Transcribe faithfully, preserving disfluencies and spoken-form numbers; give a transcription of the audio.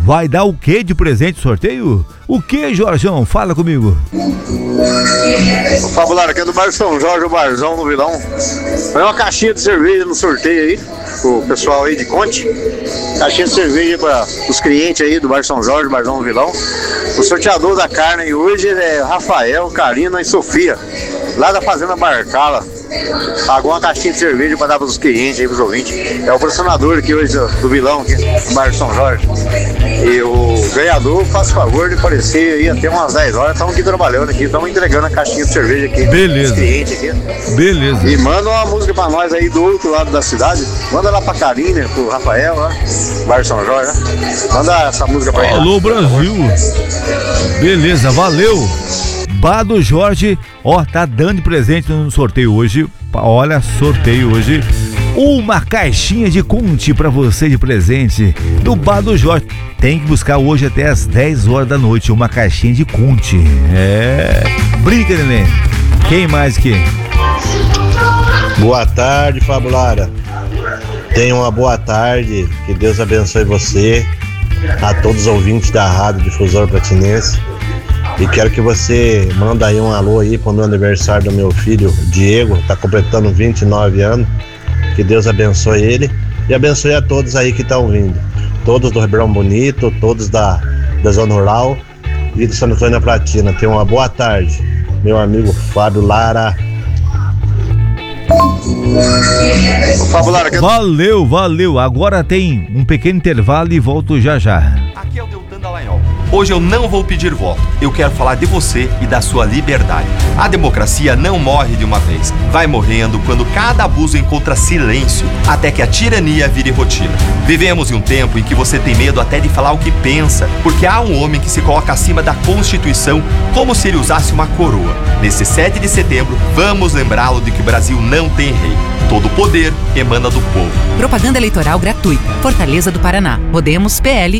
vai dar o que de presente sorteio? O que, Jorjão? Fala comigo. O Fabulário aqui é do bairro São Jorge, o Barzão no Vilão. Foi uma caixinha de cerveja no sorteio aí, o pessoal aí de Conte. Caixinha de cerveja para os clientes aí do bairro São Jorge, Barzão no Vilão. O sorteador da carne hoje é Rafael, Karina e Sofia, lá da Fazenda Barcala. Pagou uma caixinha de cerveja para dar para os clientes aí, para os ouvintes. É o patrocinador aqui hoje do, do Vilão, aqui no bairro São Jorge. E o ganhador, faz favor de aparecer aí até umas dez horas. Estamos aqui trabalhando aqui, estamos entregando a caixinha de cerveja aqui. Beleza. Para os clientes aqui. Beleza. E manda uma música para nós aí do outro lado da cidade. Manda lá para Karina, pro Rafael, lá, bairro São Jorge, né? Manda essa música para ele. Alô, Brasil. Beleza, valeu. Bar do Jorge, ó, tá dando de presente no sorteio hoje. Olha, sorteio hoje. Uma caixinha de Conte pra você de presente do Bar do Jorge. Tem que buscar hoje até as dez horas da noite uma caixinha de Conte. É. Brinca, neném. Quem mais que? Boa tarde, Fabulara. Tenha uma boa tarde. Que Deus abençoe você, a todos os ouvintes da Rádio Difusor Pratinense. E quero que você manda aí um alô aí pro meu aniversário do meu filho, Diego, tá completando vinte e nove anos. Que Deus abençoe ele e abençoe a todos aí que estão vindo. Todos do Ribeirão Bonito, todos da, da Zona Rural e do Santo Antônio da Platina. Tenham uma boa tarde, meu amigo Fábio Lara. Valeu, valeu. Agora tem um pequeno intervalo e volto já já. Aqui é o Deltan Dallagnol. Hoje eu não vou pedir voto, eu quero falar de você e da sua liberdade. A democracia não morre de uma vez, vai morrendo quando cada abuso encontra silêncio, até que a tirania vire rotina. Vivemos em um tempo em que você tem medo até de falar o que pensa, porque há um homem que se coloca acima da Constituição como se ele usasse uma coroa. Nesse sete de setembro, vamos lembrá-lo de que o Brasil não tem rei. Todo o poder emana do povo. Propaganda eleitoral gratuita. Fortaleza do Paraná. Podemos, P L